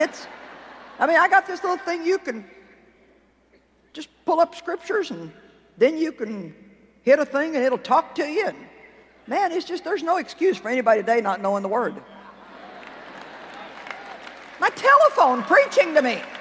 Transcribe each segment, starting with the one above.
I mean, I got this little thing you can just pull up scriptures and then you can hit a thing and it'll talk to you. And man, it's just, there's no excuse for anybody today not knowing the Word. My telephone preaching to me.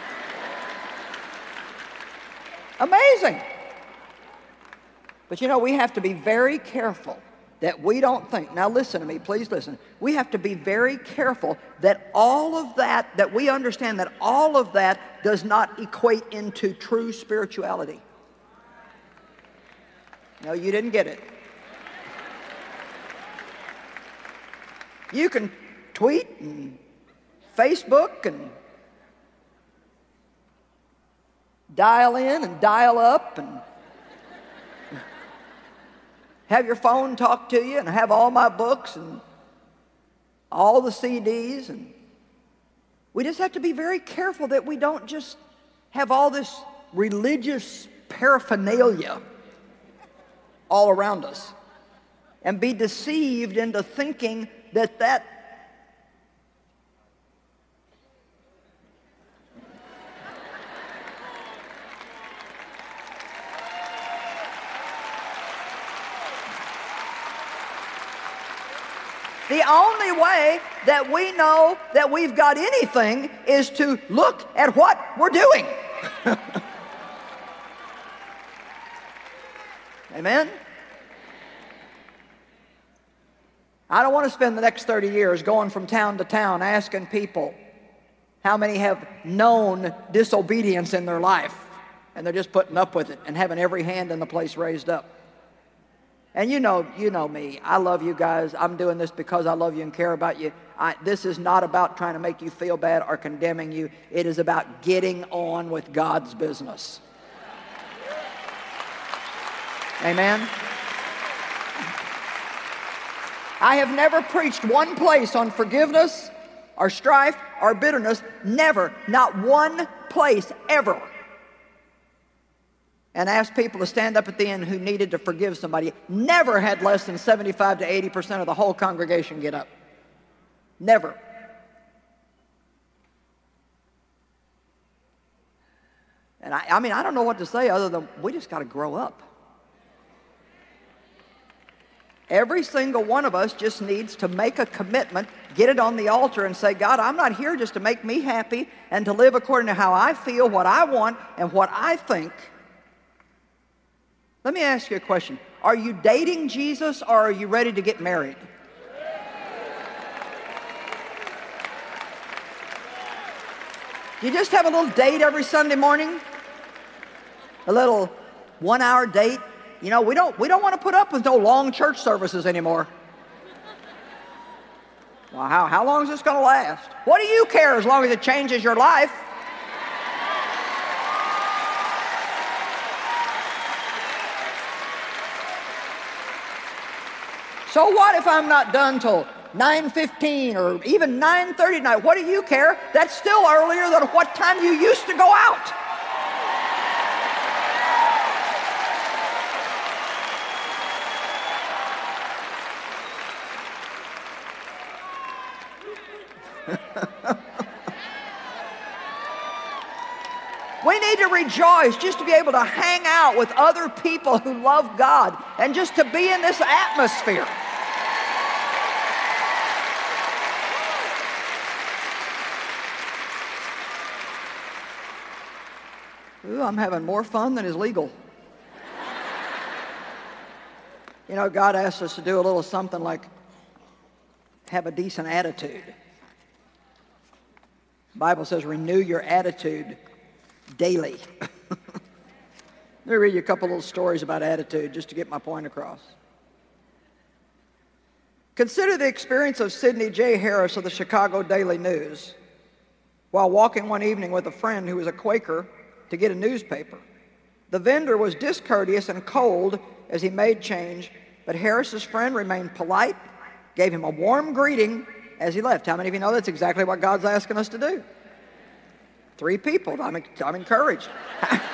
Amazing. But you know, we have to be very careful that we don't think, now listen to me, please listen. We have to be very careful that all of that, that we understand that all of that does not equate into true spirituality. No, you didn't get it. You can tweet and Facebook and dial in and dial up and have your phone talk to you and have all my books and all the CDs. And we just have to be very careful that we don't just have all this religious paraphernalia all around us and be deceived into thinking that the only way that we know that we've got anything is to look at what we're doing. Amen? I don't want to spend the next 30 years going from town to town asking people how many have known disobedience in their life and they're just putting up with it and having every hand in the place raised up. And you know me. I love you guys. I'm doing this because I love you and care about you. This is not about trying to make you feel bad or condemning you. It is about getting on with God's business. Amen? I have never preached one place on forgiveness or strife or bitterness. Never. Not one place ever. And asked people to stand up at the end who needed to forgive somebody. Never had less than 75 to 80% of the whole congregation get up. Never. And I mean, I don't know what to say other than we just got to grow up. Every single one of us just needs to make a commitment, get it on the altar and say, God, I'm not here just to make me happy and to live according to how I feel, what I want, and what I think. Let me ask you a question. Are you dating Jesus or are you ready to get married? You just have a little date every Sunday morning? A little 1-hour date? You know, we don't want to put up with no long church services anymore. Well, how long is this going to last? What do you care as long as it changes your life? So what if I'm not done till 9:15 or even 9:30 tonight? What do you care? That's still earlier than what time you used to go out. We need to rejoice just to be able to hang out with other people who love God and just to be in this atmosphere. Ooh, I'm having more fun than is legal. You know, God asks us to do a little something like have a decent attitude. The Bible says renew your attitude daily. Let me read you a couple little stories about attitude just to get my point across. Consider the experience of Sidney J. Harris of the Chicago Daily News while walking one evening with a friend who was a Quaker to get a newspaper. The vendor was discourteous and cold as he made change, but Harris's friend remained polite, gave him a warm greeting as he left. How many of you know that's exactly what God's asking us to do? 3 people. I'm encouraged.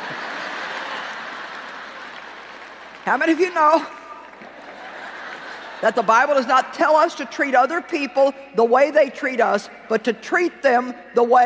How many of you know That the Bible does not tell us to treat other people the way they treat us, but to treat them the way